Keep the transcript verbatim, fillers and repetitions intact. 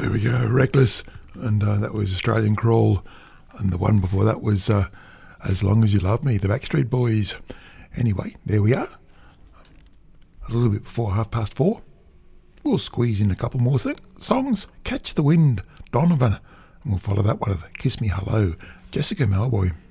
There we go, Reckless, and uh, that was Australian Crawl, and the one before that was uh, As Long As You Love Me, the Backstreet Boys. Anyway, there we are, a little bit before half past four. We'll squeeze in a couple more th- songs. Catch the Wind, Donovan, and we'll follow that one with Kiss Me Hello, Jessica Malboy.